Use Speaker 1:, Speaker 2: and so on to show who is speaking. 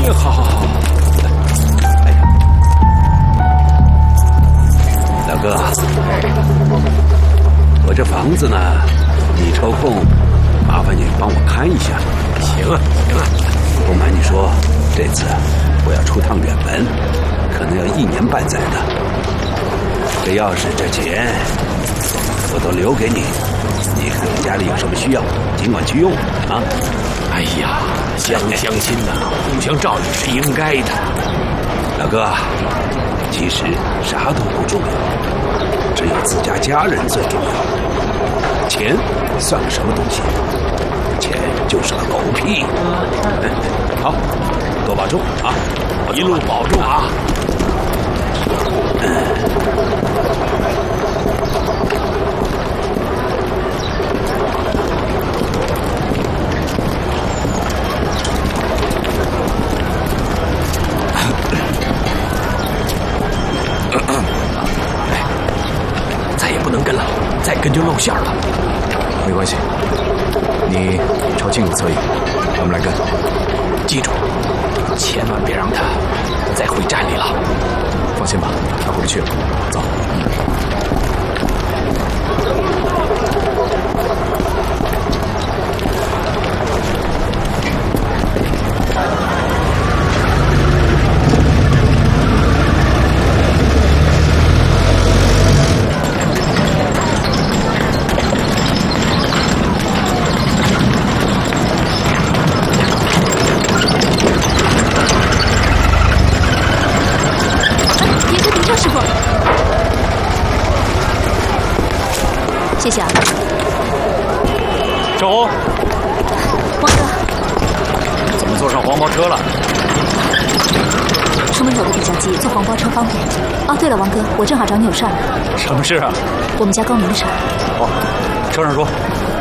Speaker 1: 好好好。哎，老哥，我这房子呢，你抽空麻烦你帮我看一下。行啊，行啊。不瞒你说，这次我要出趟远门，可能要1年半载的。这钥匙、这钱，我都留给你。你看家里有什么需要，尽管去用啊。
Speaker 2: 哎呀，相亲呐，互相照应是应该的。
Speaker 1: 老哥，其实啥都不重要，只有自家家人最重要。钱算个什么东西？钱就是个狗屁。好，多保重啊！
Speaker 2: 一路保重啊！再也不能跟了，再跟就露馅了。
Speaker 3: 没关系，你朝镜子侧影，我们来跟。
Speaker 2: 记住，千万别让他再回站里了。
Speaker 3: 放心吧，他回不去了。走。
Speaker 4: 谢谢啊，
Speaker 3: 赵红，
Speaker 4: 王哥，
Speaker 3: 怎么坐上黄包车了？
Speaker 4: 出门走的比较急，坐黄包车方便。哦，对了，王哥，我正好找你有事儿。
Speaker 3: 什么事啊？
Speaker 4: 我们家高明的事儿。
Speaker 3: 哦，车上说。